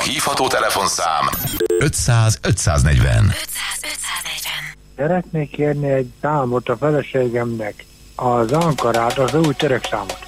hívható telefonszám 500 540. 500 540. Szeretnék kérni egy számot a feleségemnek, az Ankarát, az új török számot.